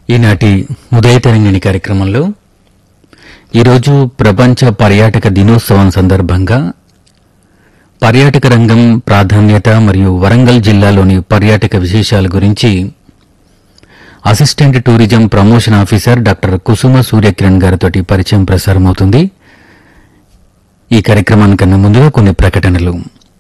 ఈనాటి ఉదయ తరంగిణి కార్యక్రమంలో ఈరోజు ప్రపంచ పర్యాటక దినోత్సవం సందర్భంగా పర్యాటక రంగం ప్రాధాన్యత మరియు వరంగల్ జిల్లాలోని పర్యాటక విశేషాల గురించి assistant tourism promotion officer doctor కుసుమ సూర్యకిరణ్ గారితో పరిచయం ప్రసారమవుతుంది. ఈ కార్యక్రమానికన్నా ముందుగా కొన్ని ప్రకటనలు.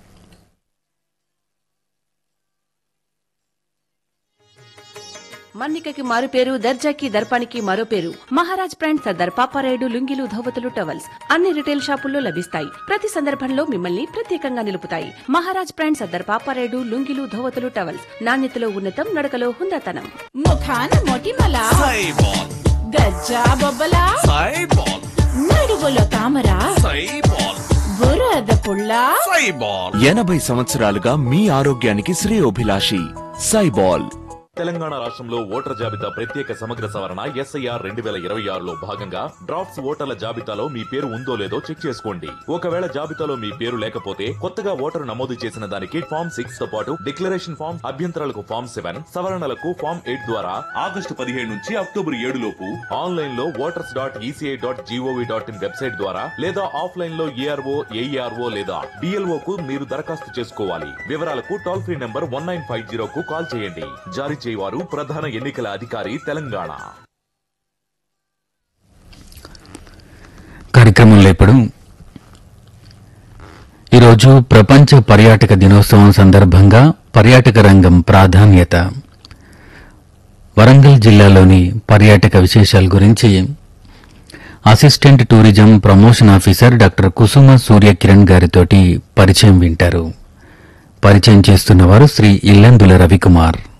మన్నికకి మారు పేరు, దర్జాకి దర్పానికి మరో పేరు. మహారాజ్ బ్రాండ్ సర్దార్ పాపారాయుడు లుంగీలు, ధోవతులు, టవల్స్ అన్ని రిటైల్ షాపుల్లో లభిస్తాయి. ప్రతి సందర్భంలో మిమ్మల్ని ప్రత్యేకంగా నిలుపుతాయి. మహారాజ్ బ్రాండ్ సర్దార్ పాపారాయుడు లుంగీలు, ధోవతులు, టవల్స్ నాణ్యతలో ఉన్నతం, నడకలో హుందాతనం. ముఖాన మొటిమల సైబాల్, గజ్జా బొబ్బల సైబాల్, నడువులో తామర సైబాల్, బురద పుల్ల సైబాల్. 80 సంవత్సరాలుగా మీ ఆరోగ్యానికి శ్రేయోభిలాషి సైబాల్. తెలంగాణ రాష్ట్రంలో ఓటర్ జాబితా ప్రత్యేక సమగ్ర సవరణ SIR 2026లో భాగంగా డ్రాఫ్ట్స్ ఓటర్ల జాబితాలో మీ పేరు ఉందో లేదో చెక్ చేసుకోండి. ఒకవేళ జాబితాలో మీ పేరు లేకపోతే కొత్తగా ఓటరు నమోదు చేసిన దానికి ఫామ్ 6 తో పాటు డిక్లరేషన్ ఫామ్, అభ్యంతరాలకు ఫామ్ 7, సవరణలకు ఫామ్ 8 ద్వారా ఆగస్టు 17 నుంచి అక్టోబర్ 7 లోపు ఆన్లైన్ లో voters.eci.gov.in వెబ్సైట్ ద్వారా లేదా ఆఫ్లైన్ లో ARO, AERO లేదా BLO కు మీరు దరఖాస్తు చేసుకోవాలి. వివరాలకు టోల్ ఫ్రీ నంబర్ 1950 కు కాల్ చేయండి. జారీ చేయవారు ప్రధాన ఎన్నికల అధికారి తెలంగాణ. కార్యక్రమంలో ఇప్పుడు ఈరోజు ప్రపంచ పర్యాటక దినోత్సవం సందర్భంగా పర్యాటక రంగం ప్రాధాన్యత, వరంగల్ జిల్లాలోని పర్యాటక విశేషాల గురించి assistant tourism promotion officer doctor కుసుమ సూర్యకిరణ్ గారితోటి పరిచయం వింటారు. పరిచయం చేస్తున్నవారు శ్రీ ఇల్లందుల రవికుమార్.